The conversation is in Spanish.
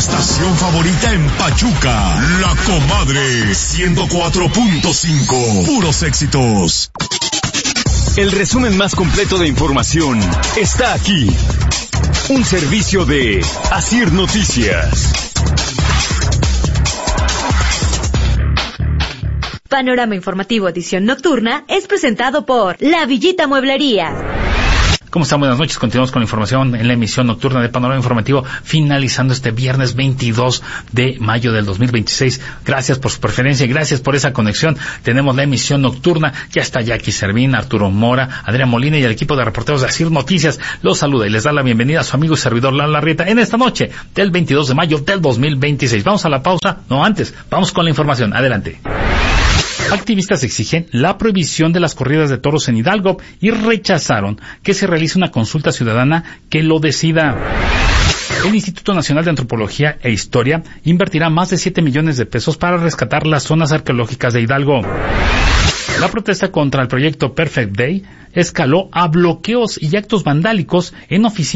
estación favorita en Pachuca, La Comadre 104.5. Puros éxitos. El resumen más completo de información está aquí. Un servicio de Asir Noticias. Panorama Informativo Edición Nocturna es presentado por La Villita Mueblería. ¿Cómo están? Buenas noches. Continuamos con la información en la emisión nocturna de Panorama Informativo, finalizando este viernes 22 de mayo del 2026. Gracias por su preferencia y gracias por esa conexión. Tenemos la emisión nocturna. Ya está Jackie Servín, Arturo Mora, Adrián Molina y el equipo de reporteros de Asir Noticias. Los saluda y les da la bienvenida a su amigo y servidor Lalo Larrieta en esta noche del 22 de mayo del 2026. Vamos a la pausa. No, antes. Vamos con la información. Adelante. Activistas exigen la prohibición de las corridas de toros en Hidalgo y rechazaron que se realice una consulta ciudadana que lo decida. El Instituto Nacional de Antropología e Historia invertirá más de 7 millones de pesos para rescatar las zonas arqueológicas de Hidalgo. La protesta contra el proyecto Perfect Day escaló a bloqueos y actos vandálicos en oficinas